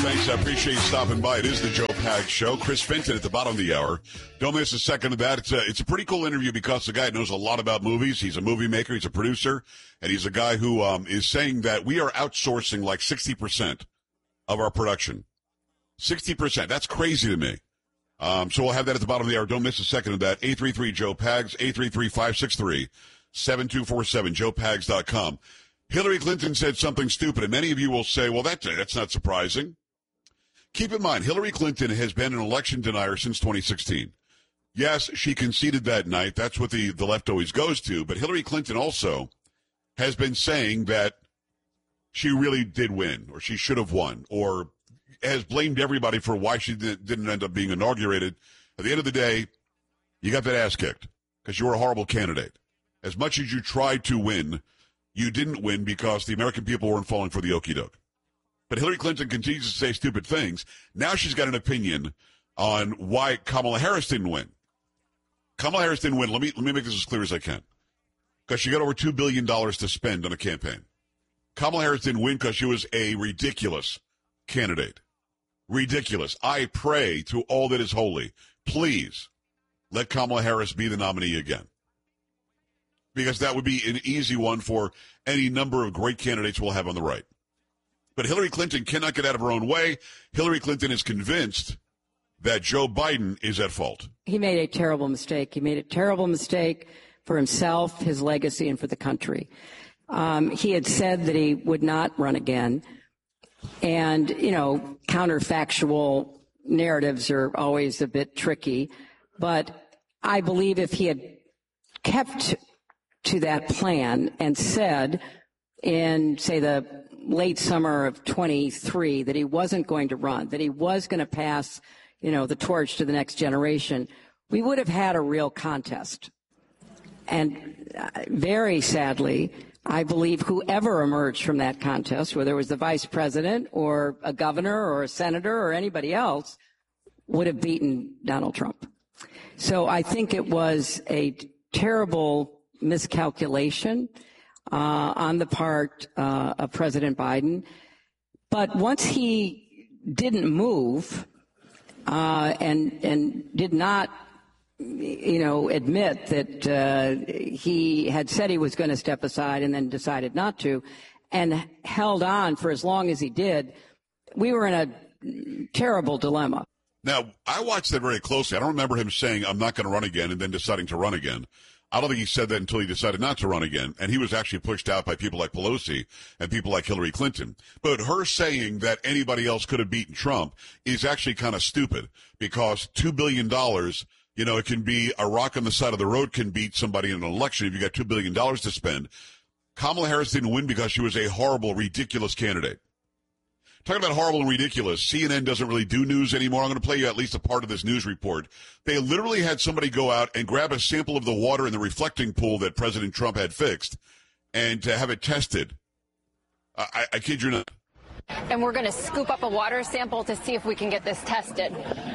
thanks. I appreciate you stopping by. It is the Joe Pags Show. Chris Fenton at the bottom of the hour. Don't miss a second of that. It's a pretty cool interview because the guy knows a lot about movies. He's a movie maker. He's a producer. And he's a guy who is saying that we are outsourcing like 60% of our production. 60%. That's crazy to me. So we'll have that at the bottom of the hour. Don't miss a second of that. 833-JOE-PAGS, 833-563-7247, joepags.com. Hillary Clinton said something stupid, and many of you will say, well, that's not surprising. Keep in mind, Hillary Clinton has been an election denier since 2016. Yes, she conceded that night. That's what the left always goes to. But Hillary Clinton also has been saying that she really did win, or she should have won, or has blamed everybody for why she didn't end up being inaugurated. At the end of the day, you got that ass kicked because you were a horrible candidate. As much as you tried to win, you didn't win because the American people weren't falling for the okie doke. But Hillary Clinton continues to say stupid things. Now she's got an opinion on why Kamala Harris didn't win. Kamala Harris didn't win. Let me make this as clear as I can. Because she got over $2 billion to spend on a campaign. Kamala Harris didn't win because she was a ridiculous candidate. Ridiculous. I pray to all that is holy, please let Kamala Harris be the nominee again. Because that would be an easy one for any number of great candidates we'll have on the right. But Hillary Clinton cannot get out of her own way. Hillary Clinton is convinced that Joe Biden is at fault. He made a terrible mistake. He made a terrible mistake for himself, his legacy, and for the country. He had said that he would not run again. And, counterfactual narratives are always a bit tricky. But I believe if he had kept to that plan and said in, say, the late summer of 23 that he wasn't going to run, that he was going to pass, the torch to the next generation, we would have had a real contest. And very sadly, I believe whoever emerged from that contest, whether it was the vice president or a governor or a senator or anybody else, would have beaten Donald Trump. So I think it was a terrible miscalculation on the part of President Biden. But once he didn't move and did not, admit that he had said he was going to step aside and then decided not to, and held on for as long as he did, we were in a terrible dilemma. Now, I watched that very closely. I don't remember him saying, I'm not going to run again, and then deciding to run again. I don't think he said that until he decided not to run again. And he was actually pushed out by people like Pelosi and people like Hillary Clinton. But her saying that anybody else could have beaten Trump is actually kind of stupid because $2 billion, it can be a rock on the side of the road can beat somebody in an election if you got $2 billion to spend. Kamala Harris didn't win because she was a horrible, ridiculous candidate. Talking about horrible and ridiculous, CNN doesn't really do news anymore. I'm going to play you at least a part of this news report. They literally had somebody go out and grab a sample of the water in the reflecting pool that President Trump had fixed and to have it tested. I kid you not. And we're going to scoop up a water sample to see if we can get this tested.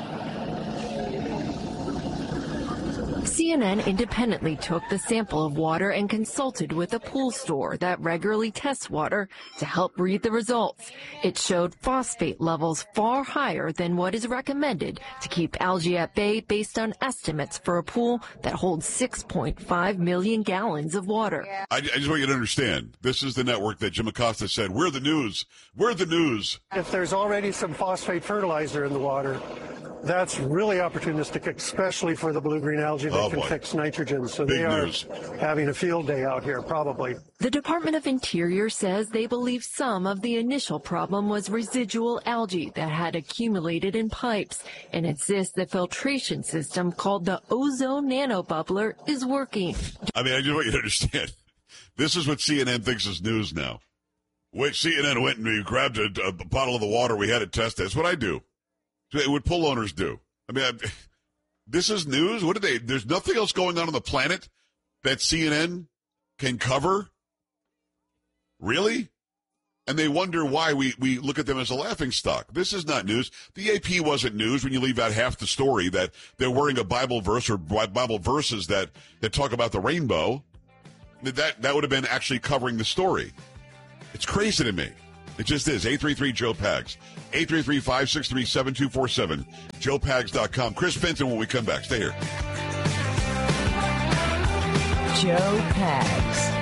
CNN independently took the sample of water and consulted with a pool store that regularly tests water to help read the results. It showed phosphate levels far higher than what is recommended to keep algae at bay based on estimates for a pool that holds 6.5 million gallons of water. I just want you to understand, this is the network that Jim Acosta said, we're the news. We're the news. If there's already some phosphate fertilizer in the water, that's really opportunistic, especially for the blue-green algae that can fix nitrogen. So Big they are news. Having a field day out here, probably. The Department of Interior says they believe some of the initial problem was residual algae that had accumulated in pipes and insists the filtration system called the ozone nanobubbler is working. I just want you to understand. This is what CNN thinks is news now. CNN went and we grabbed a bottle of the water. We had it tested. That's what I do. What pool owners do. This is news. What do they? There's nothing else going on the planet that CNN can cover. Really? And they wonder why we look at them as a laughingstock. This is not news. The AP wasn't news when you leave out half the story that they're wearing a Bible verse or Bible verses that talk about the rainbow. That would have been actually covering the story. It's crazy to me. It just is. 833-JOE-PAGS. 833-563-7247. JoePags.com. Chris Fenton when we come back. Stay here. Joe Pags.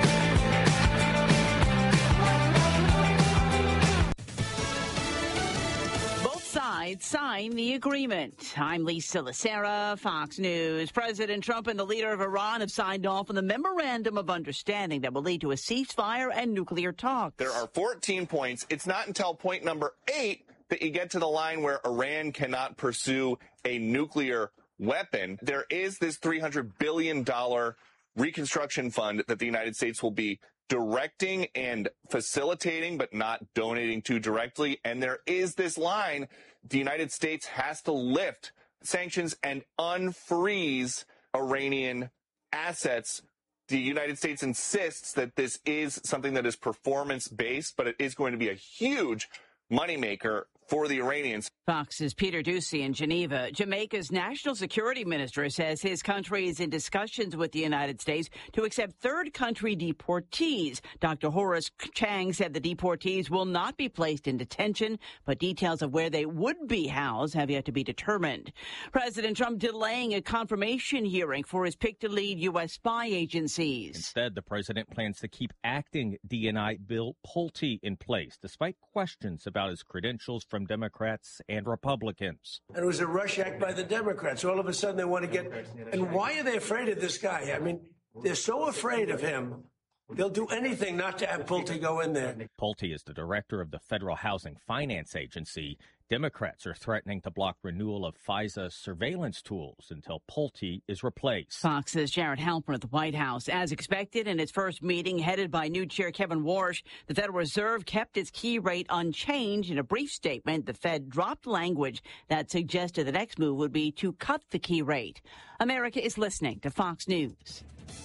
Sign the agreement. I'm Lisa Lacera, Fox News. President Trump and the leader of Iran have signed off on the memorandum of understanding that will lead to a ceasefire and nuclear talks. There are 14 points. It's not until point number 8 that you get to the line where Iran cannot pursue a nuclear weapon. There is this $300 billion reconstruction fund that the United States will be directing and facilitating, but not donating to directly. And there is this line. The United States has to lift sanctions and unfreeze Iranian assets. The United States insists that this is something that is performance-based, but it is going to be a huge moneymaker for the Iranians. Fox's Peter Doocy in Geneva. Jamaica's national security minister says his country is in discussions with the United States to accept third country deportees. Dr. Horace Chang said the deportees will not be placed in detention, but details of where they would be housed have yet to be determined. President Trump delaying a confirmation hearing for his pick to lead U.S. spy agencies. Instead, the president plans to keep acting DNI Bill Pulte in place, despite questions about his credentials from Democrats and Republicans. And it was a rush act by the Democrats. All of a sudden they want to get... And why are they afraid of this guy? I mean, they're so afraid of him. They'll do anything not to have Pulte go in there. Pulte is the director of the Federal Housing Finance Agency. Democrats are threatening to block renewal of FISA surveillance tools until Pulte is replaced. Fox's Jared Halpern at the White House. As expected, in its first meeting headed by new chair Kevin Warsh, the Federal Reserve kept its key rate unchanged. In a brief statement, the Fed dropped language that suggested the next move would be to cut the key rate. America is listening to Fox News.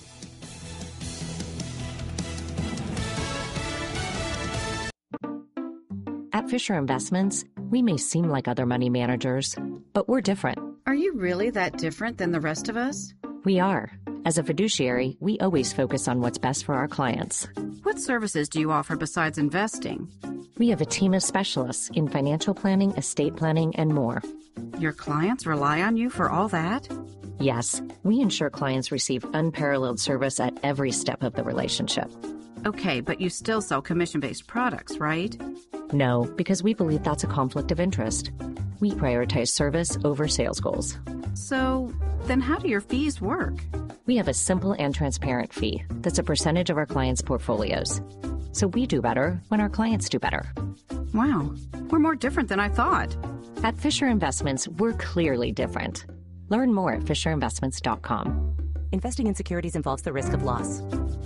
At Fisher Investments, we may seem like other money managers, but we're different. Are you really that different than the rest of us? We are. As a fiduciary, we always focus on what's best for our clients. What services do you offer besides investing? We have a team of specialists in financial planning, estate planning, and more. Your clients rely on you for all that? Yes, we ensure clients receive unparalleled service at every step of the relationship. Okay, but you still sell commission-based products, right? No, because we believe that's a conflict of interest. We prioritize service over sales goals. So, then how do your fees work? We have a simple and transparent fee that's a percentage of our clients' portfolios. So we do better when our clients do better. Wow, we're more different than I thought. At Fisher Investments, we're clearly different. Learn more at FisherInvestments.com. Investing in securities involves the risk of loss.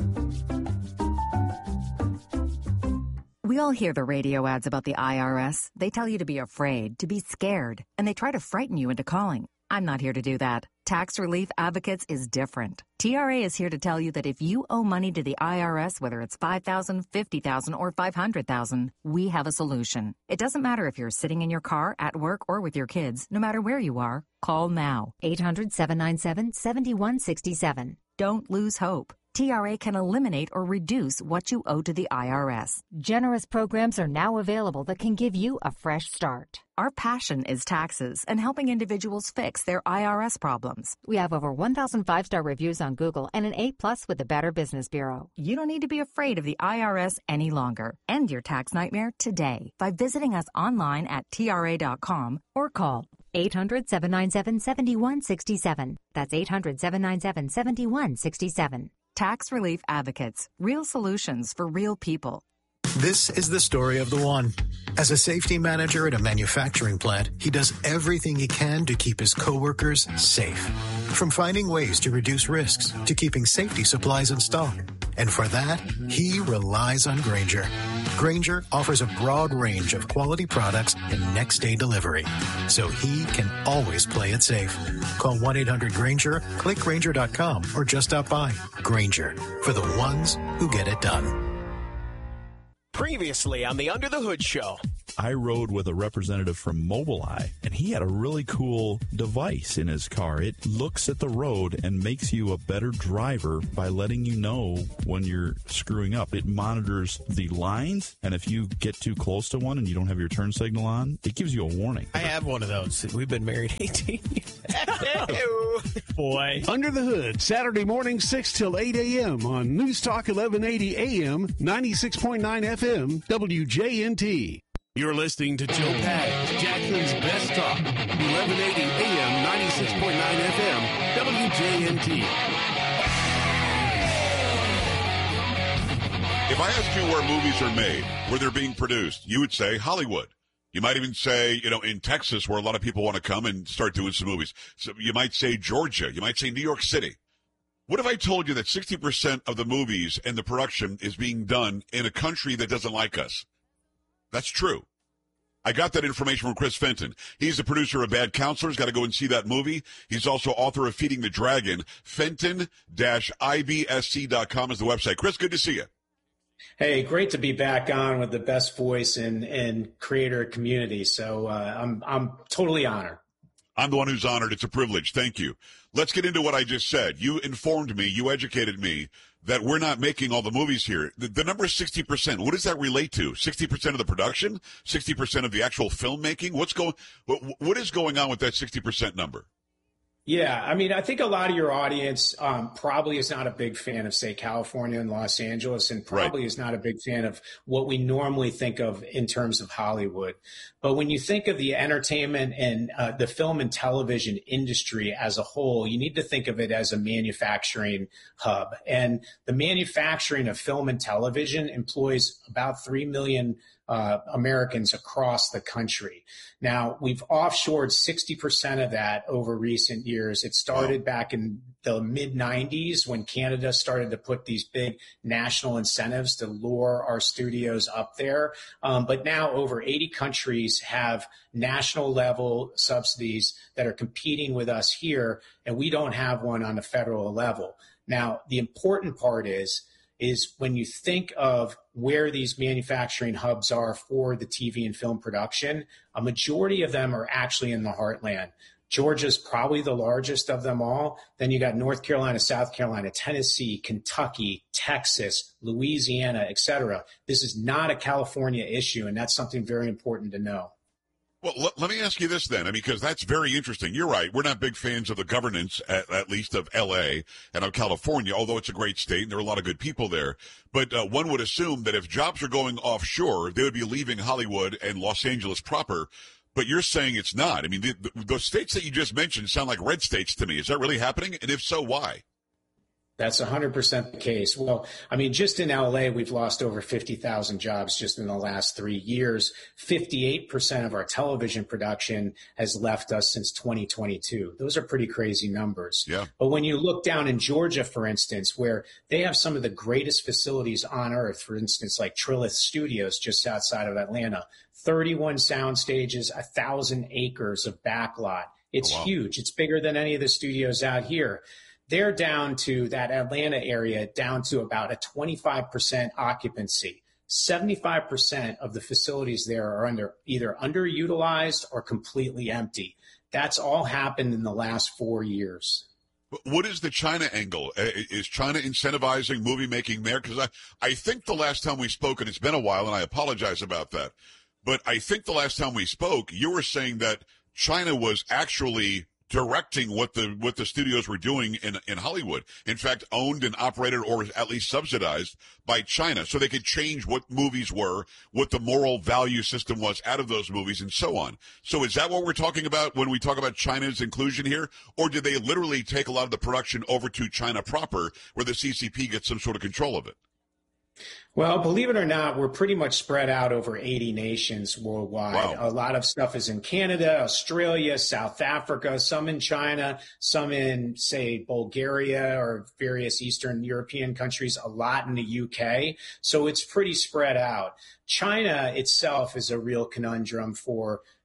We all hear the radio ads about the IRS. They tell you to be afraid, to be scared, and they try to frighten you into calling. I'm not here to do that. Tax Relief Advocates is different. TRA is here to tell you that if you owe money to the IRS, whether it's $5,000, $50,000, or $500,000, we have a solution. It doesn't matter if you're sitting in your car, at work, or with your kids. No matter where you are, call now. 800-797-7167. Don't lose hope. TRA can eliminate or reduce what you owe to the IRS. Generous programs are now available that can give you a fresh start. Our passion is taxes and helping individuals fix their IRS problems. We have over 1,000 5-star reviews on Google and an A+ with the Better Business Bureau. You don't need to be afraid of the IRS any longer. End your tax nightmare today by visiting us online at TRA.com or call 800-797-7167. That's 800-797-7167. Tax Relief Advocates. Real solutions for real people. This is the story of the one. As a safety manager at a manufacturing plant, he does everything he can to keep his coworkers safe. From finding ways to reduce risks to keeping safety supplies in stock. And for that, he relies on Grainger. Grainger offers a broad range of quality products and next-day delivery, so he can always play it safe. Call 1-800-GRAINGER, click Grainger.com, or just stop by. Grainger, for the ones who get it done. Previously on the Under the Hood Show. I rode with a representative from Mobileye, and he had a really cool device in his car. It looks at the road and makes you a better driver by letting you know when you're screwing up. It monitors the lines, and if you get too close to one and you don't have your turn signal on, it gives you a warning. I have one of those. We've been married 18 years. Boy. Under the Hood, Saturday morning 6 till 8 a.m. on News Talk 1180 AM, 96.9 FM, WJNT. You're listening to Joe Pags, Jackson's Best Talk, 1180 AM, 96.9 FM, WJNT. If I asked you where movies are made, where they're being produced, you would say Hollywood. You might even say, in Texas, where a lot of people want to come and start doing some movies. So you might say Georgia. You might say New York City. What if I told you that 60% of the movies and the production is being done in a country that doesn't like us? That's true. I got that information from Chris Fenton. He's the producer of Bad Counselors. Got to go and see that movie. He's also author of Feeding the Dragon. Fenton-ibsc.com is the website. Chris, good to see you. Hey, great to be back on with the best voice in creator community. So I'm totally honored. I'm the one who's honored. It's a privilege. Thank you. Let's get into what I just said. You informed me, you educated me that we're not making all the movies here. The number is 60%. What does that relate to? 60% of the production? 60% of the actual filmmaking? What is going on with that 60% number? Yeah, I mean, I think a lot of your audience probably is not a big fan of, say, California and Los Angeles, and probably is not a big fan of what we normally think of in terms of Hollywood. But when you think of the entertainment and the film and television industry as a whole, you need to think of it as a manufacturing hub. And the manufacturing of film and television employs about 3 million Americans across the country. Now, we've offshored 60% of that over recent years. It started back in the mid-90s when Canada started to put these big national incentives to lure our studios up there. But now over 80 countries have national level subsidies that are competing with us here, and we don't have one on a federal level. Now, the important part is when you think of where these manufacturing hubs are for the TV and film production, a majority of them are actually in the heartland. Georgia's probably the largest of them all. Then you got North Carolina, South Carolina, Tennessee, Kentucky, Texas, Louisiana, et cetera. This is not a California issue, and that's something very important to know. Well, let me ask you this then, because that's very interesting. You're right. We're not big fans of the governance, at least of L.A. and of California, although it's a great state and there are a lot of good people there. But one would assume that if jobs are going offshore, they would be leaving Hollywood and Los Angeles proper. But you're saying it's not. I mean, the states that you just mentioned sound like red states to me. Is that really happening? And if so, why? That's 100% the case. Well, I mean, just in LA, we've lost over 50,000 jobs just in the last 3 years. 58% of our television production has left us since 2022. Those are pretty crazy numbers. Yeah. But when you look down in Georgia, for instance, where they have some of the greatest facilities on earth, for instance, like Trilith Studios just outside of Atlanta, 31 sound stages, 1,000 acres of backlot. It's huge. It's bigger than any of the studios out here. They're down to that Atlanta area, down to about a 25% occupancy. 75% of the facilities there are either underutilized or completely empty. That's all happened in the last 4 years. What is the China angle? Is China incentivizing movie making there? Because I think the last time we spoke, and it's been a while, and I apologize about that, but I think the last time we spoke, you were saying that China was actually directing what the studios were doing in Hollywood. In fact, owned and operated or at least subsidized by China, so they could change what movies were, what the moral value system was out of those movies, and so on. So is that what we're talking about when we talk about China's inclusion here? Or did they literally take a lot of the production over to China proper, where the CCP gets some sort of control of it? Well, believe it or not, we're pretty much spread out over 80 nations worldwide. Wow. A lot of stuff is in Canada, Australia, South Africa, some in China, some in, say, Bulgaria or various Eastern European countries, a lot in the UK. So it's pretty spread out. China itself is a real conundrum for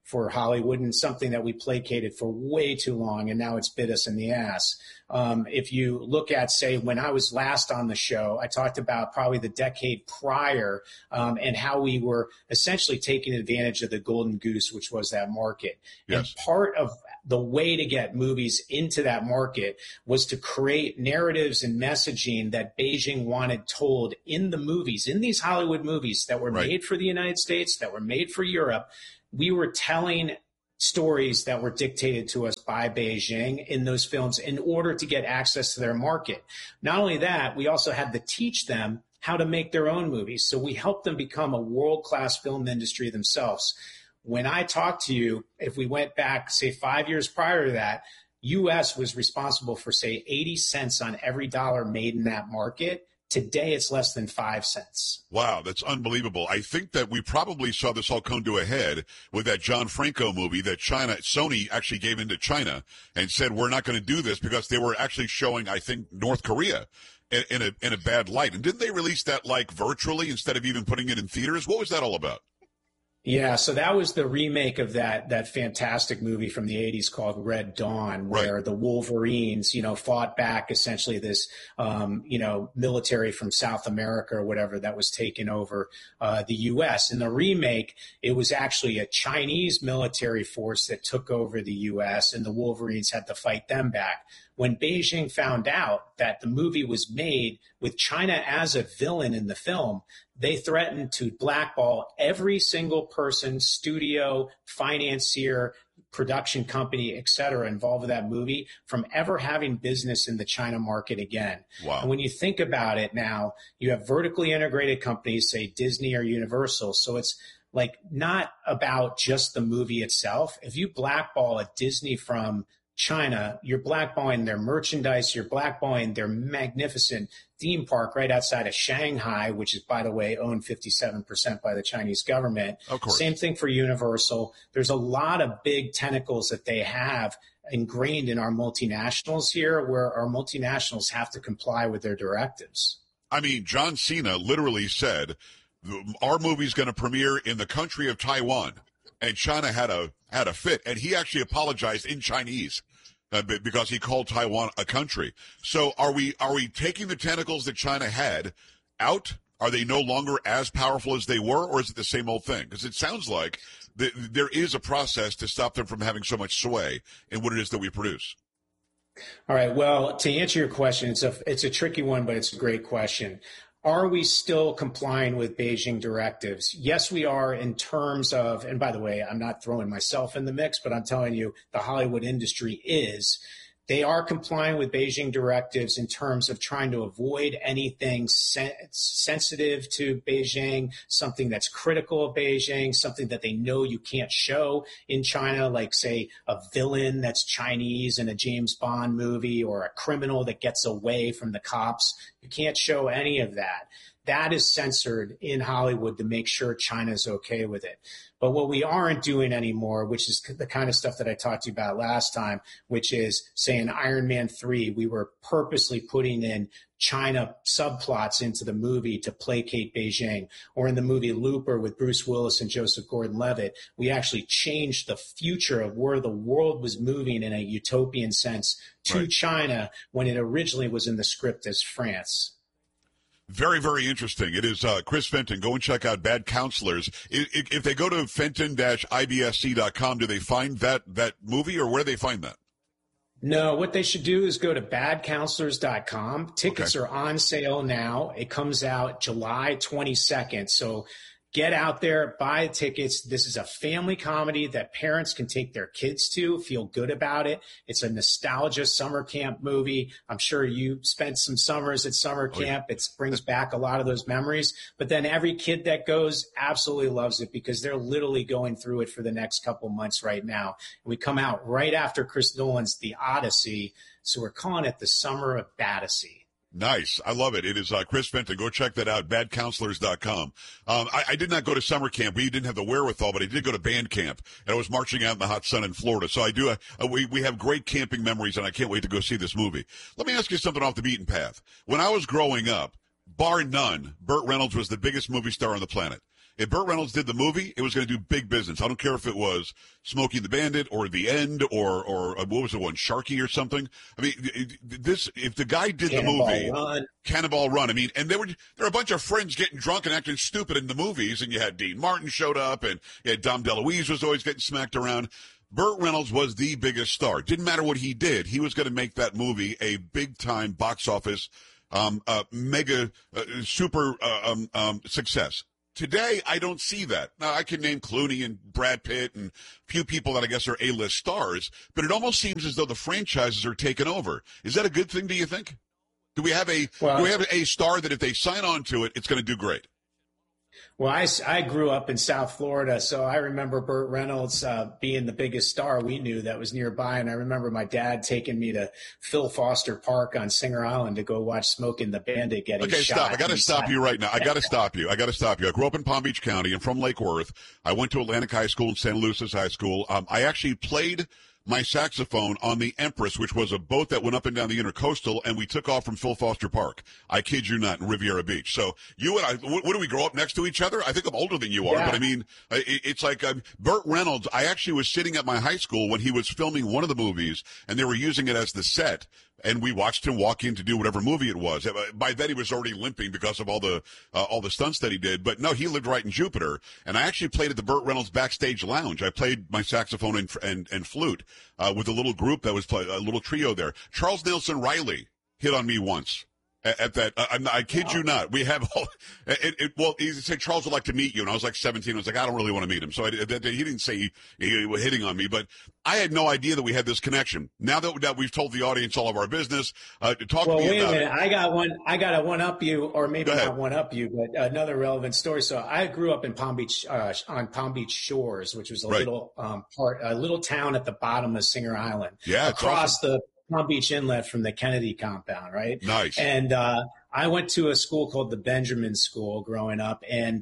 for Hollywood and something that we placated for way too long, and now it's bit us in the ass. If you look at, say, when I was last on the show, I talked about probably the decade prior and how we were essentially taking advantage of the golden goose, which was that market. Yes. And part of the way to get movies into that market was to create narratives and messaging that Beijing wanted told in the movies, in these Hollywood movies that were made for the United States, that were made for Europe. We were telling stories that were dictated to us by Beijing in those films in order to get access to their market. Not only that, we also had to teach them how to make their own movies. So we helped them become a world-class film industry themselves. When I talk to you, if we went back, say, 5 years prior to that, U.S. was responsible for, say, 80 cents on every dollar made in that market. Today, it's less than 5 cents. Wow, that's unbelievable. I think that we probably saw this all come to a head with that John Franco movie that Sony actually gave into China and said, we're not going to do this because they were actually showing, I think, North Korea in a bad light. And didn't they release that like virtually instead of even putting it in theaters? What was that all about? Yeah, so that was the remake of that fantastic movie from the 80s called Red Dawn, where the Wolverines, fought back essentially this, military from South America or whatever that was taking over the U.S. In the remake, it was actually a Chinese military force that took over the U.S., and the Wolverines had to fight them back. When Beijing found out that the movie was made with China as a villain in the film, they threatened to blackball every single person, studio, financier, production company, et cetera, involved with that movie from ever having business in the China market again. Wow. And when you think about it now, you have vertically integrated companies, say Disney or Universal. So it's like not about just the movie itself. If you blackball a Disney from China, you're blackballing their merchandise, you're blackballing their magnificent theme park right outside of Shanghai, which is, by the way, owned 57% by the Chinese government. Of course. Same thing for Universal. There's a lot of big tentacles that they have ingrained in our multinationals here, where our multinationals have to comply with their directives. I mean, John Cena literally said, our movie's going to premiere in the country of Taiwan. And China had a fit, and he actually apologized in Chinese because he called Taiwan a country. So are we taking the tentacles that China had out? Are they no longer as powerful as they were, or is it the same old thing? Because it sounds like there is a process to stop them from having so much sway in what it is that we produce. All right. Well, to answer your question, it's a tricky one, but it's a great question. Are we still complying with Beijing directives? Yes, we are in terms of, and by the way, I'm not throwing myself in the mix, but I'm telling you the Hollywood industry is. They are complying with Beijing directives in terms of trying to avoid anything sensitive to Beijing, something that's critical of Beijing, something that they know you can't show in China, like, say, a villain that's Chinese in a James Bond movie or a criminal that gets away from the cops. You can't show any of that. That is censored in Hollywood to make sure China's okay with it. But what we aren't doing anymore, which is the kind of stuff that I talked to you about last time, which is, say, in Iron Man 3, we were purposely putting in China subplots into the movie to placate Beijing. Or in the movie Looper with Bruce Willis and Joseph Gordon-Levitt, we actually changed the future of where the world was moving in a utopian sense to China when it originally was in the script as France. Very, very interesting. It is Chris Fenton. Go and check out Bad Counselors. If they go to fenton-ibsc.com, do they find that movie, or where do they find that? No, what they should do is go to badcounselors.com. Tickets are on sale now. It comes out July 22nd. So get out there, buy tickets. This is a family comedy that parents can take their kids to, feel good about it. It's a nostalgia summer camp movie. I'm sure you spent some summers at summer camp. It brings back a lot of those memories. But then every kid that goes absolutely loves it because they're literally going through it for the next couple months right now. And we come out right after Chris Nolan's The Odyssey. So we're calling it the Summer of Battersea. Nice. I love it. It is Chris Fenton. Go check that out, badcounselors.com. I did not go to summer camp. We didn't have the wherewithal, but I did go to band camp, and I was marching out in the hot sun in Florida. So I do. We have great camping memories, and I can't wait to go see this movie. Let me ask you something off the beaten path. When I was growing up, bar none, Burt Reynolds was the biggest movie star on the planet. If Burt Reynolds did the movie, it was going to do big business. I don't care if it was Smokey the Bandit or The End or what was the one, Sharky or something. I mean, if the guy did the movie, Cannonball Run. I mean, and there were a bunch of friends getting drunk and acting stupid in the movies, and you had Dean Martin showed up, and you had Dom DeLuise was always getting smacked around. Burt Reynolds was the biggest star. Didn't matter what he did. He was going to make that movie a big-time box office mega super success. Today, I don't see that. Now, I can name Clooney and Brad Pitt and a few people that I guess are A-list stars, but it almost seems as though the franchises are taken over. Is that a good thing, do you think? Do we have a star that if they sign on to it, it's going to do great? Well, I grew up in South Florida, so I remember Burt Reynolds being the biggest star we knew that was nearby. And I remember my dad taking me to Phil Foster Park on Singer Island to go watch Smokey and the Bandit getting shot. Okay, stop. I got to stop you right now. I got to stop you. I grew up in Palm Beach County. I'm from Lake Worth. I went to Atlantic High School and Santa Lucis High School. I actually played my saxophone on the Empress, which was a boat that went up and down the Intercoastal, and we took off from Phil Foster Park. I kid you not, in Riviera Beach. So you and I, what do we grow up next to each other? I think I'm older than you are, but I mean, it's like Burt Reynolds. I actually was sitting at my high school when he was filming one of the movies, and they were using it as the set. And we watched him walk in to do whatever movie it was. By then, he was already limping because of all the stunts that he did. But no, he lived right in Jupiter. And I actually played at the Burt Reynolds backstage lounge. I played my saxophone and flute with a little group that was a little trio there. Charles Nelson Riley hit on me once. At that, I kid you not. We have all. Well, he said Charles would like to meet you, and I was like 17. I was like, I don't really want to meet him. So he didn't say he was hitting on me, but I had no idea that we had this connection. Now that we've told the audience all of our business, talk to me about. Well, wait a minute. I got to one up you, or maybe not one up you, but another relevant story. So I grew up in Palm Beach, on Palm Beach Shores, which was a little town at the bottom of Singer Island. Yeah, across the Palm Beach Inlet from the Kennedy compound, right? Nice. And I went to a school called the Benjamin School growing up, and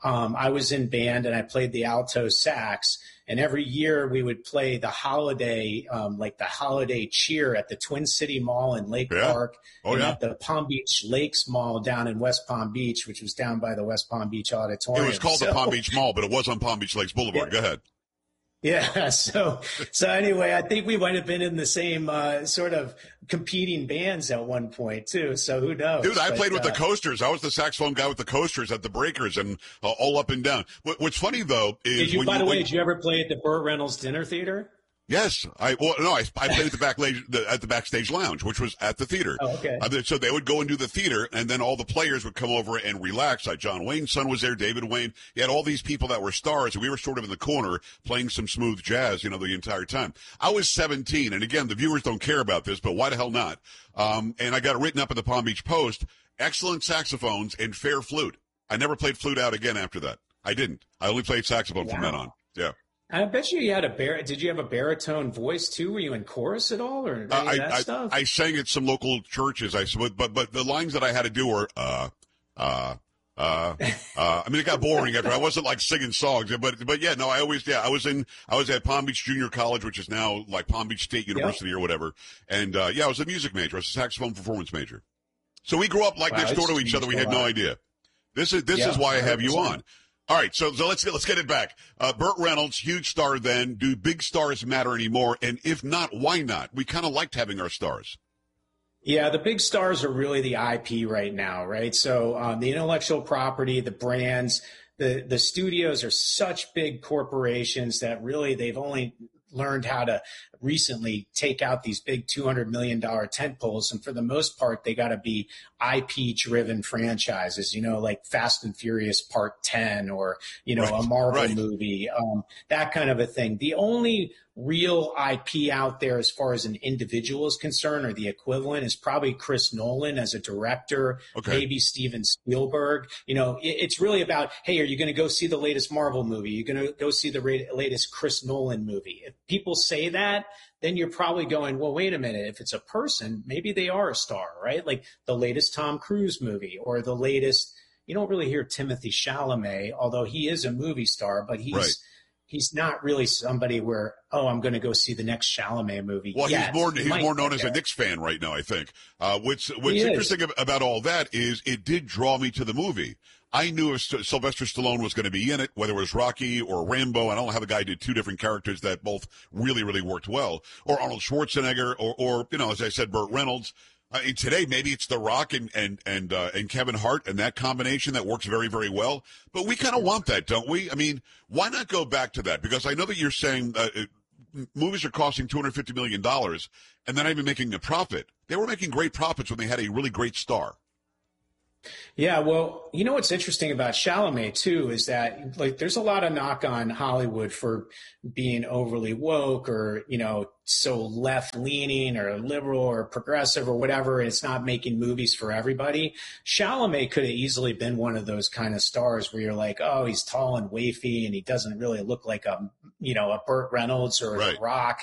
I was in band and I played the alto sax. And every year we would play the holiday, like the holiday cheer at the Twin City Mall in Lake Park, at the Palm Beach Lakes Mall down in West Palm Beach, which was down by the West Palm Beach Auditorium. It was called the Palm Beach Mall, but it was on Palm Beach Lakes Boulevard. Go ahead. Yeah. So anyway, I think we might have been in the same sort of competing bands at one point too. So who knows? Dude, I played with the Coasters. I was the saxophone guy with the Coasters at the Breakers and all up and down. What's funny though is did you ever play at the Burt Reynolds Dinner Theater? Yes, I played at the backstage lounge, which was at the theater. Oh, okay. So they would go and do the theater, and then all the players would come over and relax. Like John Wayne's son was there, David Wayne. You had all these people that were stars, and we were sort of in the corner playing some smooth jazz, the entire time. I was 17, and again, the viewers don't care about this, but why the hell not? And I got it written up in the Palm Beach Post: excellent saxophones and fair flute. I never played flute out again after that. I didn't. I only played saxophone from then on. Yeah. I bet you had did you have a baritone voice too? Were you in chorus at all or any of that stuff? I sang at some local churches, but the lines that I had to do were, I mean, it got boring after I wasn't like singing songs, but yeah, no, I was at Palm Beach Junior College, which is now like Palm Beach State University or whatever. And, I was a music major. I was a saxophone performance major. So we grew up like next door to each other. We had no idea. This is why I have you on. All right, so let's get it back. Burt Reynolds, huge star then. Do big stars matter anymore? And if not, why not? We kind of liked having our stars. Yeah, the big stars are really the IP right now, right? So the intellectual property, the brands, the studios are such big corporations that really they've only learned how to recently take out these big $200 million tent poles. And for the most part, they got to be IP driven franchises, like Fast and Furious Part 10 or, a Marvel movie, that kind of a thing. The only real IP out there as far as an individual is concerned, or the equivalent, is probably Chris Nolan as a director, maybe Steven Spielberg. It's really about, hey, are you going to go see the latest Marvel movie? Are you going to go see the latest Chris Nolan movie? If people say that, then you're probably going, well, wait a minute. If it's a person, maybe they are a star, right? Like the latest Tom Cruise movie or the latest, you don't really hear Timothée Chalamet, although he is a movie star, but he's he's not really somebody where, I'm going to go see the next Chalamet movie. Well, he's more known as a Knicks fan right now, I think. What's interesting about all that is it did draw me to the movie. I knew if Sylvester Stallone was going to be in it, whether it was Rocky or Rambo. I don't know how the guy did two different characters that both really, really worked well. Or Arnold Schwarzenegger, or as I said, Burt Reynolds. Today, maybe it's The Rock and Kevin Hart and that combination that works very, very well. But we kind of want that, don't we? I mean, why not go back to that? Because I know that you're saying movies are costing $250 million and they're not even making a profit. They were making great profits when they had a really great star. Yeah, well, what's interesting about Chalamet, too, is that, there's a lot of knock on Hollywood for being overly woke or, so left-leaning or liberal or progressive or whatever. And it's not making movies for everybody. Chalamet could have easily been one of those kind of stars where you're like, oh, he's tall and wafy and he doesn't really look like a Burt Reynolds or a Rock.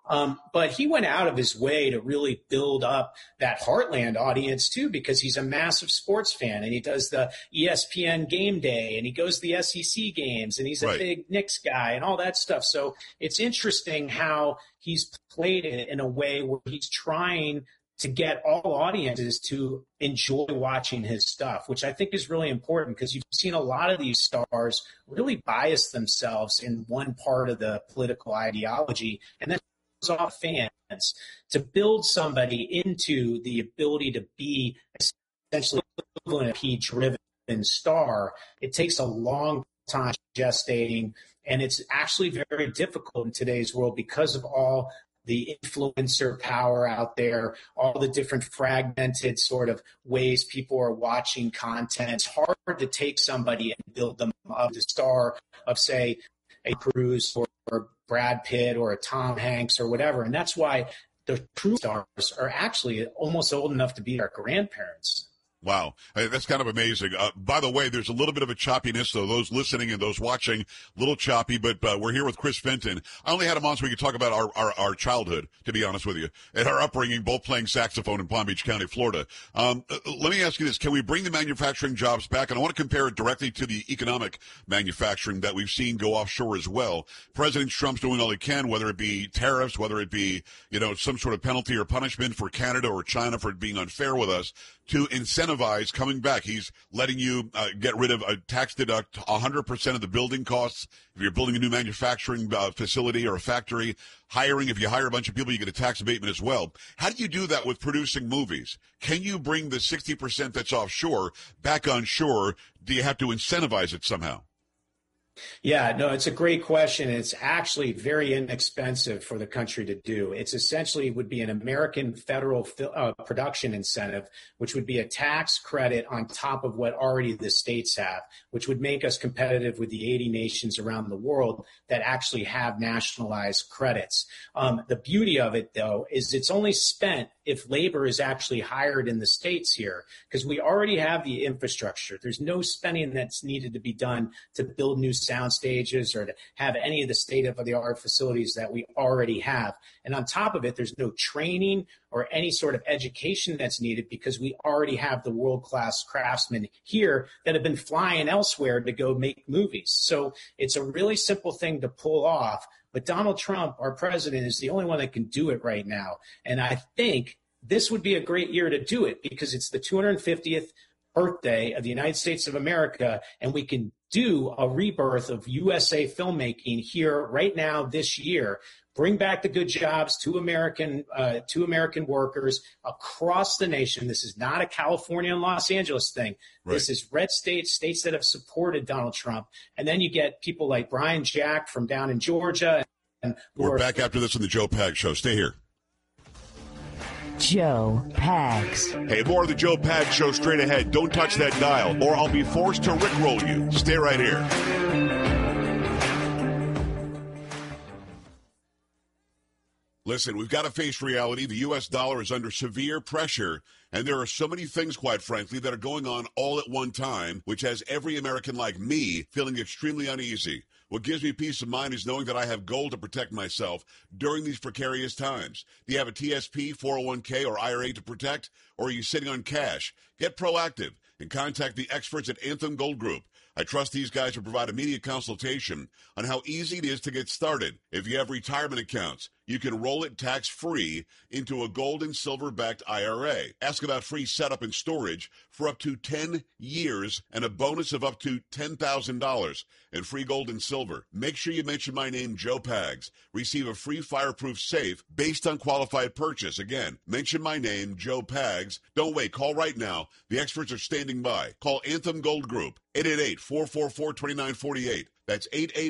But he went out of his way to really build up that Heartland audience, too, because he's a massive sports fan and he does the ESPN game day and he goes to the SEC games and he's a big Knicks guy and all that stuff. So it's interesting how he's played it in a way where he's trying to get all audiences to enjoy watching his stuff, which I think is really important because you've seen a lot of these stars really bias themselves in one part of the political ideology and then off fans to build somebody into the ability to be essentially equivalent of a driven star. It takes a long time gestating, and it's actually very difficult in today's world because of all the influencer power out there, all the different fragmented sort of ways people are watching content. It's hard to take somebody and build them up to star of, say, a Cruise or Brad Pitt or a Tom Hanks or whatever. And that's why the true stars are actually almost old enough to be our grandparents. Wow. That's kind of amazing. By the way, there's a little bit of a choppiness, so those listening and those watching, a little choppy, but we're here with Chris Fenton. I only had him on so we could talk about our childhood, to be honest with you, and our upbringing, both playing saxophone in Palm Beach County, Florida. Let me ask you this. Can we bring the manufacturing jobs back? And I want to compare it directly to the economic manufacturing that we've seen go offshore as well. President Trump's doing all he can, whether it be tariffs, whether it be, some sort of penalty or punishment for Canada or China for being unfair with us, to incentivize coming back. He's letting you get rid of a tax deduct 100% of the building costs. If you're building a new manufacturing facility or a factory, hiring, if you hire a bunch of people, you get a tax abatement as well. How do you do that with producing movies? Can you bring the 60% that's offshore back on shore? Do you have to incentivize it somehow? Yeah, no, it's a great question. It's actually very inexpensive for the country to do. It's essentially would be an American federal production incentive, which would be a tax credit on top of what already the states have, which would make us competitive with the 80 nations around the world that actually have nationalized credits. The beauty of it, though, is it's only spent if labor is actually hired in the states here, because we already have the infrastructure. There's no spending that's needed to be done to build new sound stages or to have any of the state-of-the-art facilities that we already have. And on top of it, there's no training or any sort of education that's needed because we already have the world-class craftsmen here that have been flying elsewhere to go make movies. So it's a really simple thing to pull off. But Donald Trump, our president, is the only one that can do it right now. And I think this would be a great year to do it because it's the 250th birthday of the United States of America, and we can do a rebirth of USA filmmaking here right now this year. Bring back the good jobs to American workers across the nation. This is not a California and Los Angeles thing. Right. This is red states that have supported Donald Trump. And then you get people like Brian Jack from down in Georgia. And we're back after this on the Joe Pags Show. Stay here. Joe Pags. Hey, more of the Joe Pags Show straight ahead. Don't touch that dial, or I'll be forced to rickroll you. Stay right here. Listen, we've got to face reality. The U.S. dollar is under severe pressure, and there are so many things, quite frankly, that are going on all at one time, which has every American like me feeling extremely uneasy. What gives me peace of mind is knowing that I have gold to protect myself during these precarious times. Do you have a TSP, 401k, or IRA to protect, or are you sitting on cash? Get proactive and contact the experts at Anthem Gold Group. I trust these guys to provide immediate consultation on how easy it is to get started. If you have retirement accounts, you can roll it tax-free into a gold and silver-backed IRA. Ask about free setup and storage for up to 10 years and a bonus of up to $10,000 and free gold and silver. Make sure you mention my name, Joe Pags. Receive a free fireproof safe based on qualified purchase. Again, mention my name, Joe Pags. Don't wait. Call right now. The experts are standing by. Call Anthem Gold Group, 888-444-2948. That's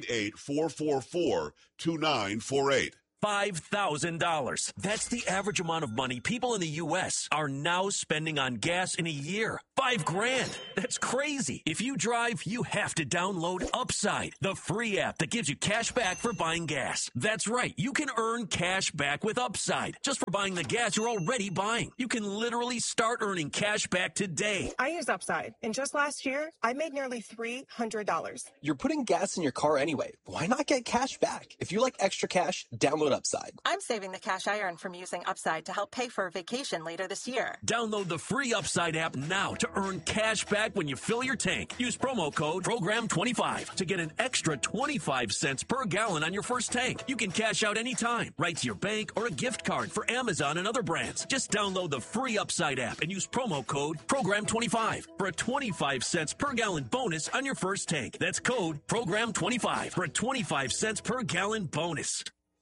888-444-2948. $5,000. That's the average amount of money people in the U.S. are now spending on gas in a year. $5,000. That's crazy. If you drive, you have to download Upside, the free app that gives you cash back for buying gas. That's right. You can earn cash back with Upside just for buying the gas you're already buying. You can literally start earning cash back today. I use Upside, and just last year, I made nearly $300. You're putting gas in your car anyway. Why not get cash back? If you like extra cash, download Upside. I'm saving the cash I earn from using Upside to help pay for a vacation later this year. Download the free Upside app now to earn cash back when you fill your tank. Use promo code PROGRAM25 to get an extra 25 cents per gallon on your first tank. You can cash out anytime, right to your bank or a gift card for Amazon and other brands. Just download the free Upside app and use promo code PROGRAM25 for a 25 cents per gallon bonus on your first tank. That's code PROGRAM25 for a 25 cents per gallon bonus.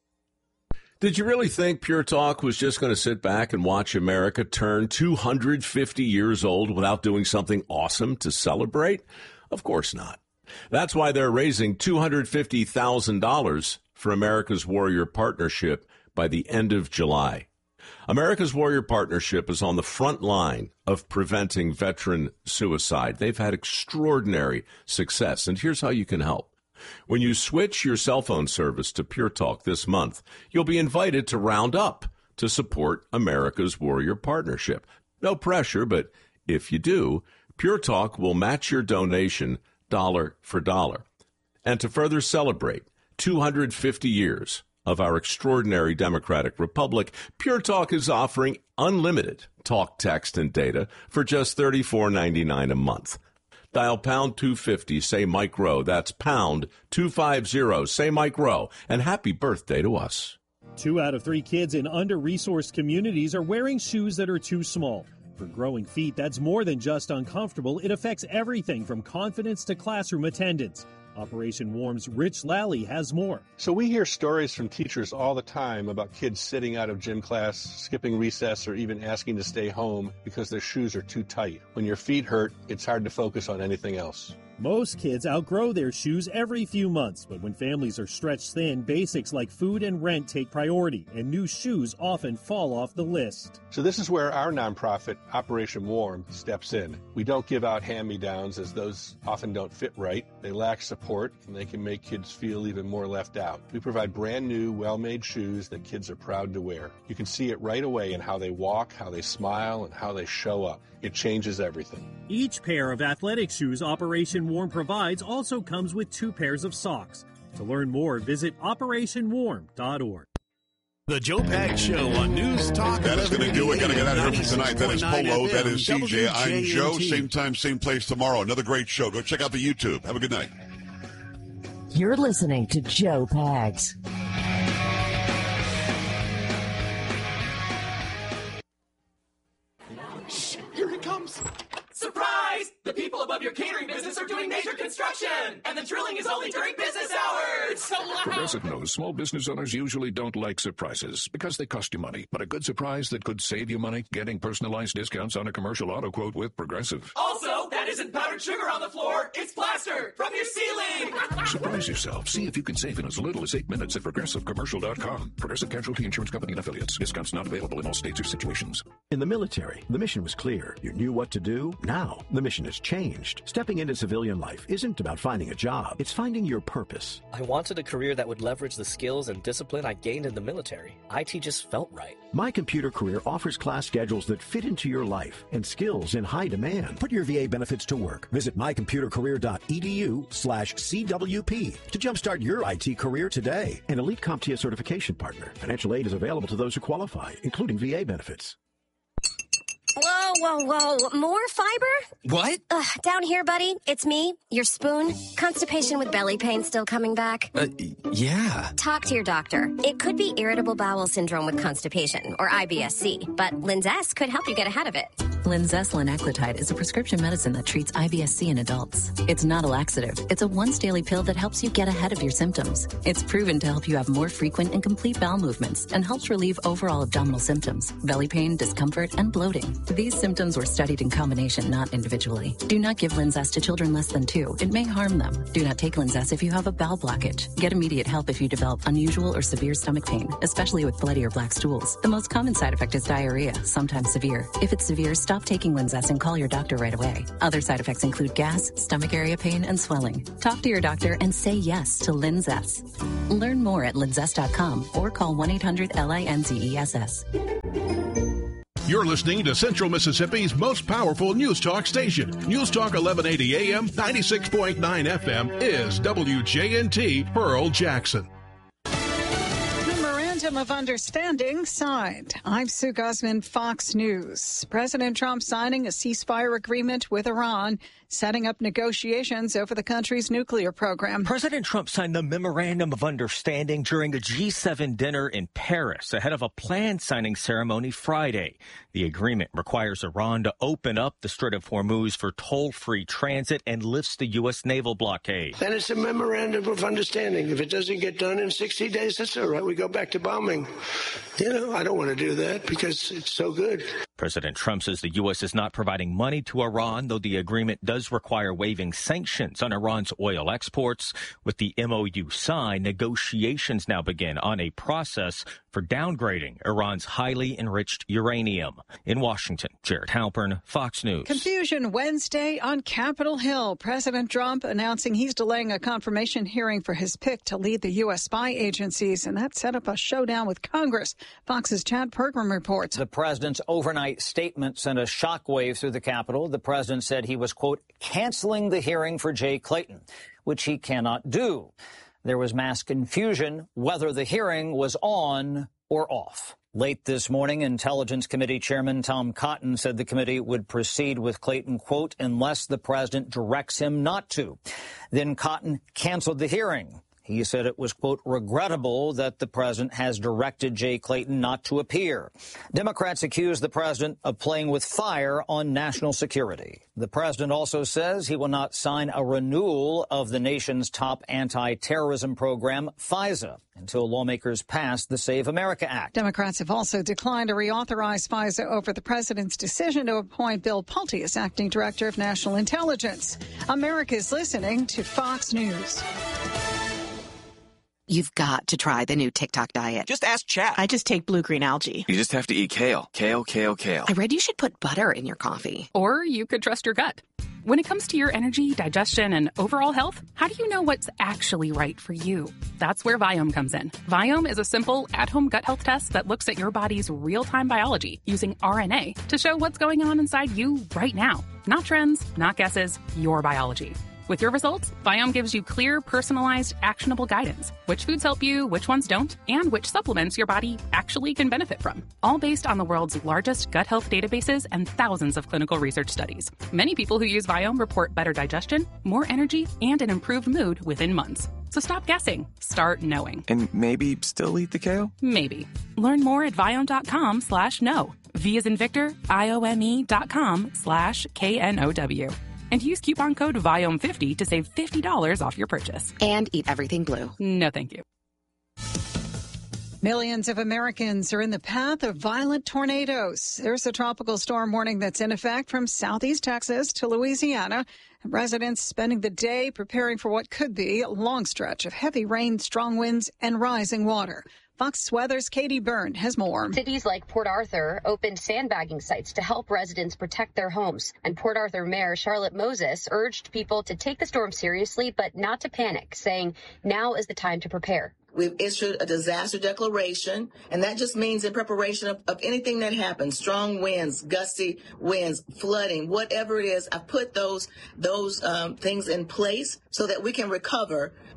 Did you really think Pure Talk was just going to sit back and watch America turn 250 years old without doing something awesome to celebrate? Of course not. That's why they're raising $250,000 for America's Warrior Partnership by the end of July. America's Warrior Partnership is on the front line of preventing veteran suicide. They've had extraordinary success, and here's how you can help. When you switch your cell phone service to Pure Talk this month, you'll be invited to round up to support America's Warrior Partnership. No pressure, but if you do, Pure Talk will match your donation dollar for dollar. And to further celebrate 250 years of our extraordinary democratic republic, Pure Talk is offering unlimited talk, text, and data for just $34.99 a month. Dial pound 250, say Mike Rowe. That's pound 250, say Mike Rowe. And happy birthday to us. 2 out of 3 kids in under-resourced communities are wearing shoes that are too small. For growing feet, that's more than just uncomfortable. It affects everything from confidence to classroom attendance. Operation Warm's Rich Lally has more. So we hear stories from teachers all the time about kids sitting out of gym class, skipping recess, or even asking to stay home because their shoes are too tight. When your feet hurt, it's hard to focus on anything else. Most kids outgrow their shoes every few months, but when families are stretched thin, basics like food and rent take priority, and new shoes often fall off the list. So this is where our nonprofit, Operation Warm, steps in. We don't give out hand-me-downs, as those often don't fit right. They lack support, and they can make kids feel even more left out. We provide brand new, well-made shoes that kids are proud to wear. You can see it right away in how they walk, how they smile, and how they show up. It changes everything. Each pair of athletic shoes Operation Warm provides also comes with 2 pairs of socks. To learn more, visit OperationWarm.org. The Joe Pags Show on News Talk. That is going to do it. Got to get out of here for tonight. That is Polo. That is CJ. I'm Joe. Same time, same place tomorrow. Another great show. Go check out the YouTube. Have a good night. You're listening to Joe Pags. Shh, here he comes. Surprise! The people above your catering business are doing major construction, and the drilling is only during business hours. So loud. Progressive knows small business owners usually don't like surprises because they cost you money. But a good surprise that could save you money, getting personalized discounts on a commercial auto quote with Progressive. Also, that isn't powdered sugar on the floor. It's plaster from your ceiling. Surprise yourself. See if you can save in as little as 8 minutes at ProgressiveCommercial.com. Progressive Casualty Insurance Company and Affiliates. Discounts not available in all states or situations. In the military, the mission was clear. You knew what to do. Now, the mission has changed. Stepping into civilian life isn't about finding a job. It's finding your purpose. I wanted a career that would leverage the skills and discipline I gained in the military. IT just felt right. My Computer Career offers class schedules that fit into your life and skills in high demand. Put your VA benefits to work. Visit mycomputercareer.edu/CWP to jumpstart your IT career today. An Elite CompTIA certification partner. Financial aid is available to those who qualify, including VA benefits. Hello? Whoa. More fiber? What? Down here, buddy. It's me, your spoon. Constipation with belly pain still coming back? Yeah. Talk to your doctor. It could be irritable bowel syndrome with constipation, or IBS-C, but Linzess could help you get ahead of it. Linzess linaclotide is a prescription medicine that treats IBS-C in adults. It's not a laxative. It's a once-daily pill that helps you get ahead of your symptoms. It's proven to help you have more frequent and complete bowel movements and helps relieve overall abdominal symptoms, belly pain, discomfort, and bloating. These symptoms were studied in combination, not individually. Do not give Linzess to children less than 2. It may harm them. Do not take Linzess if you have a bowel blockage. Get immediate help if you develop unusual or severe stomach pain, especially with bloody or black stools. The most common side effect is diarrhea, sometimes severe. If it's severe, stop taking Linzess and call your doctor right away. Other side effects include gas, stomach area pain, and swelling. Talk to your doctor and say yes to Linzess. Learn more at linzess.com or call 1-800-LINZESS. You're listening to Central Mississippi's most powerful news talk station. News Talk 1180 AM, 96.9 FM is WJNT Pearl Jackson. Memorandum of Understanding signed. I'm Sue Guzman, Fox News. President Trump signing a ceasefire agreement with Iran, setting up negotiations over the country's nuclear program. President Trump signed the Memorandum of Understanding during a G7 dinner in Paris ahead of a planned signing ceremony Friday. The agreement requires Iran to open up the Strait of Hormuz for toll-free transit and lifts the U.S. naval blockade. Then it's a Memorandum of Understanding. If it doesn't get done in 60 days, that's all right. We go back to bombing. I don't want to do that because it's so good. President Trump says the U.S. is not providing money to Iran, though the agreement does require waiving sanctions on Iran's oil exports. With the MOU signed, negotiations now begin on a process for downgrading Iran's highly enriched uranium. In Washington, Jared Halpern, Fox News. Confusion Wednesday on Capitol Hill. President Trump announcing he's delaying a confirmation hearing for his pick to lead the U.S. spy agencies, and that set up a showdown with Congress. Fox's Chad Pergram reports. The president's overnight statement sent a shockwave through the Capitol. The president said he was, quote, canceling the hearing for Jay Clayton, which he cannot do. There was mass confusion whether the hearing was on or off. Late this morning, Intelligence Committee Chairman Tom Cotton said the committee would proceed with Clayton, quote, unless the president directs him not to. Then Cotton canceled the hearing. He said it was, quote, regrettable that the president has directed Jay Clayton not to appear. Democrats accuse the president of playing with fire on national security. The president also says he will not sign a renewal of the nation's top anti-terrorism program, FISA, until lawmakers pass the Save America Act. Democrats have also declined to reauthorize FISA over the president's decision to appoint Bill Pulte as acting director of national intelligence. America's listening to Fox News. You've got to try the new TikTok diet. Just ask Chat. I just take blue-green algae. You just have to eat kale. Kale, kale, kale. I read you should put butter in your coffee. Or you could trust your gut. When it comes to your energy, digestion, and overall health, how do you know what's actually right for you? That's where Viome comes in. Viome is a simple, at-home gut health test that looks at your body's real-time biology using RNA to show what's going on inside you right now. Not trends, not guesses, your biology. With your results, Viome gives you clear, personalized, actionable guidance. Which foods help you, which ones don't, and which supplements your body actually can benefit from. All based on the world's largest gut health databases and thousands of clinical research studies. Many people who use Viome report better digestion, more energy, and an improved mood within months. So stop guessing. Start knowing. And maybe still eat the kale? Maybe. Learn more at Viome.com/know. V as in Victor, IOME.com/KNOW. And use coupon code VIOME50 to save $50 off your purchase. And eat everything blue. No, thank you. Millions of Americans are in the path of violent tornadoes. There's a tropical storm warning that's in effect from southeast Texas to Louisiana. Residents spending the day preparing for what could be a long stretch of heavy rain, strong winds, and rising water. Fox Weather's Katie Byrne has more. Cities like Port Arthur opened sandbagging sites to help residents protect their homes. And Port Arthur Mayor Charlotte Moses urged people to take the storm seriously, but not to panic, saying now is the time to prepare. We've issued a disaster declaration, and that just means in preparation of anything that happens, strong winds, gusty winds, flooding, whatever it is, I've put those things in place so that we can recover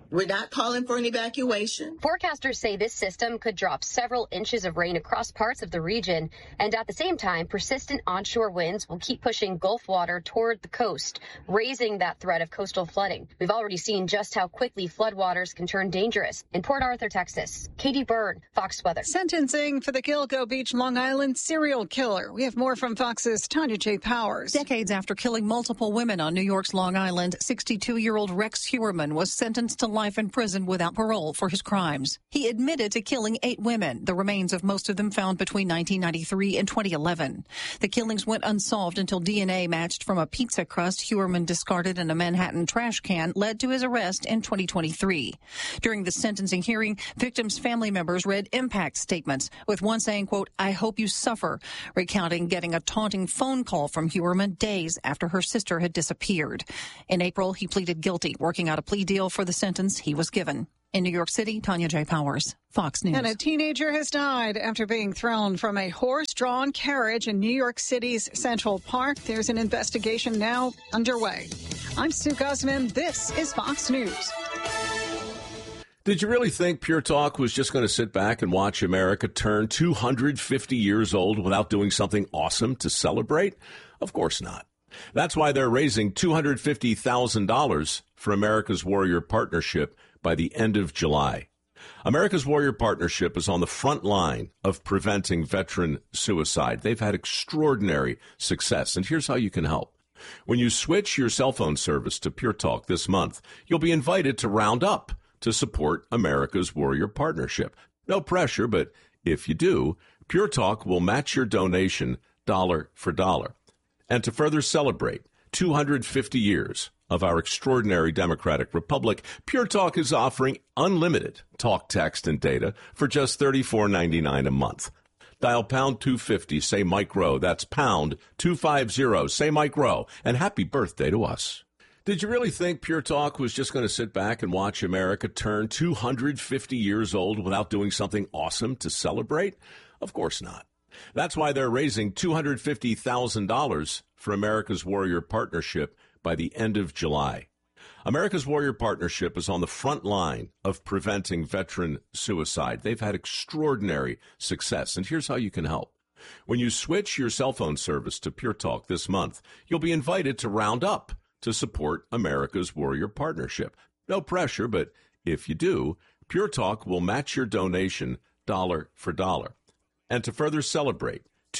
We're not calling for an evacuation. Forecasters say this system could drop several inches of rain across parts of the region, and at the same time, persistent onshore winds will keep pushing Gulf water toward the coast, raising that threat of coastal flooding. We've already seen just how quickly floodwaters can turn dangerous. In Port Arthur, Texas, Katie Byrne, Fox Weather. Sentencing for the Gilgo Beach, Long Island serial killer. We have more from Fox's Tanya J. Powers. Decades after killing multiple women on New York's Long Island, 62-year-old Rex Heuermann was sentenced to life in prison without parole for his crimes. He admitted to killing 8 women, the remains of most of them found between 1993 and 2011. The killings went unsolved until DNA matched from a pizza crust Heuermann discarded in a Manhattan trash can led to his arrest in 2023. During the sentencing hearing, victims' family members read impact statements, with one saying, quote, "I hope you suffer," recounting getting a taunting phone call from Heuermann days after her sister had disappeared. In April, he pleaded guilty, working out a plea deal for the sentence he was given. In New York City, Tanya J. Powers, Fox News. And a teenager has died after being thrown from a horse-drawn carriage in New York City's Central Park. There's an investigation now underway. I'm Sue Guzman. This is Fox News. Did you really think Pure Talk was just going to sit back and watch America turn 250 years old without doing something awesome to celebrate? Of course not. That's why they're raising $250,000 for America's Warrior Partnership by the end of July. America's Warrior Partnership is on the front line of preventing veteran suicide. They've had extraordinary success, and here's how you can help. When you switch your cell phone service to Pure Talk this month, you'll be invited to round up to support America's Warrior Partnership. No pressure, but if you do, Pure Talk will match your donation dollar for dollar. And to further celebrate 250 years of our extraordinary democratic republic, Pure Talk is offering unlimited talk, text, and data for just $34.99 a month. Dial pound 250, say Mike Rowe. That's pound 250, say Mike Rowe. And happy birthday to us. Did you really think Pure Talk was just going to sit back and watch America turn 250 years old without doing something awesome to celebrate? Of course not. That's why they're raising $250,000 for America's Warrior Partnership by the end of July. America's Warrior Partnership is on the front line of preventing veteran suicide. They've had extraordinary success, and here's how you can help. When you switch your cell phone service to Pure Talk this month, you'll be invited to round up to support America's Warrior Partnership. No pressure, but if you do, Pure Talk will match your donation dollar for dollar. And to further celebrate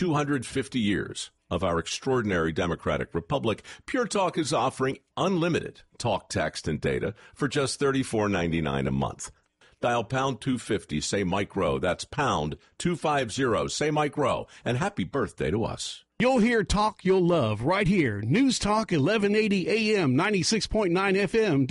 250 years of our extraordinary democratic republic, Pure Talk is offering unlimited talk, text, and data for just $34.99 a month. Dial pound 250, say Mike Rowe. That's pound 250, say Mike Rowe. And happy birthday to us. You'll hear talk you'll love right here. News Talk 1180 AM, 96.9 FM,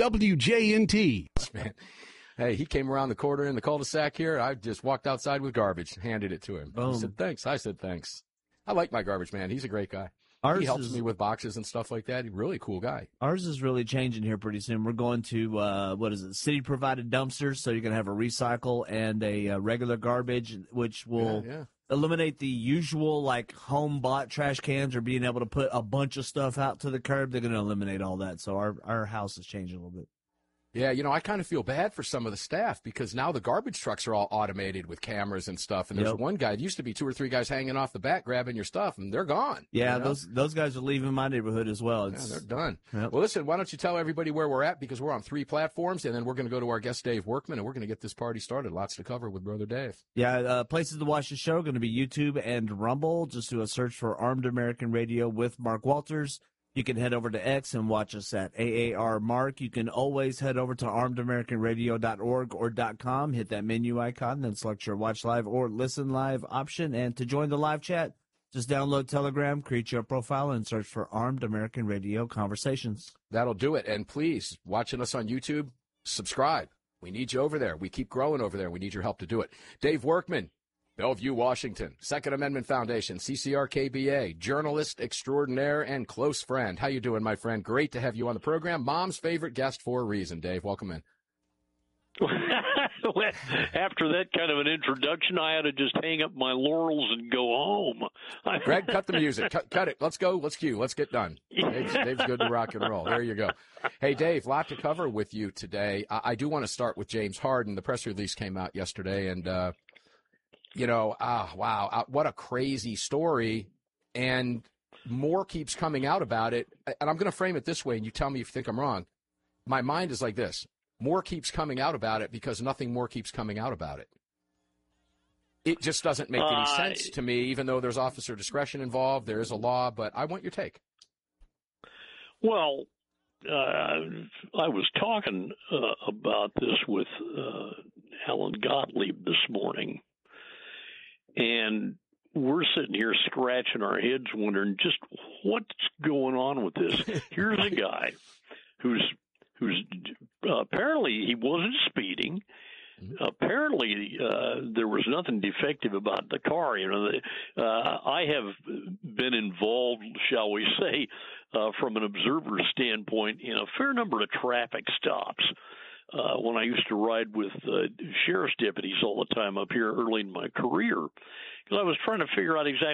WJNT. Man. Hey, he came around the corner in the cul-de-sac here. I just walked outside with garbage, handed it to him. Boom. He said, thanks. I said, thanks. I like my garbage man. He's a great guy. He helps me with boxes and stuff like that. He's a really cool guy. Ours is really changing here pretty soon. We're going to, city-provided dumpsters, so you're going to have a recycle and a regular garbage, which will eliminate the usual, like, home-bought trash cans or being able to put a bunch of stuff out to the curb. They're going to eliminate all that, so our house is changing a little bit. Yeah, I kind of feel bad for some of the staff because now the garbage trucks are all automated with cameras and stuff. And there's one guy, it used to be 2 or 3 guys hanging off the back grabbing your stuff, and they're gone. Yeah, those guys are leaving my neighborhood as well. They're done. Yep. Well, listen, why don't you tell everybody where we're at, because we're on 3 platforms, and then we're going to go to our guest Dave Workman, and we're going to get this party started. Lots to cover with Brother Dave. Yeah, places to watch the show are going to be YouTube and Rumble. Just do a search for Armed American Radio with Mark Walters. You can head over to X and watch us at AAR Mark. You can always head over to armedamericanradio.org or .com, hit that menu icon, then select your watch live or listen live option. And to join the live chat, just download Telegram, create your profile, and search for Armed American Radio Conversations. That'll do it. And please, watching us on YouTube, subscribe. We need you over there. We keep growing over there. We need your help to do it. Dave Workman, Bellevue, Washington, Second Amendment Foundation, CCRKBA, journalist extraordinaire and close friend. How you doing, my friend? Great to have you on the program. Mom's favorite guest for a reason. Dave, welcome in. After that kind of an introduction, I had to just hang up my laurels and go home. Greg, cut the music. Cut it. Let's go. Let's cue. Let's get done. Dave's good to rock and roll. There you go. Hey, Dave, lot to cover with you today. I do want to start with James Harden. The press release came out yesterday, and, wow, what a crazy story. And more keeps coming out about it. And I'm going to frame it this way, and you tell me if you think I'm wrong. My mind is like this. More keeps coming out about it because nothing more keeps coming out about it. It just doesn't make any sense to me, even though there's officer discretion involved. There is a law, but I want your take. Well, I was talking about this with Alan Gottlieb this morning, and we're sitting here scratching our heads wondering just what's going on with this. Here's a guy who's apparently he wasn't speeding. Apparently, there was nothing defective about the car. I have been involved, shall we say, from an observer standpoint, in a fair number of traffic stops. When I used to ride with sheriff's deputies all the time up here early in my career, because I was trying to figure out exactly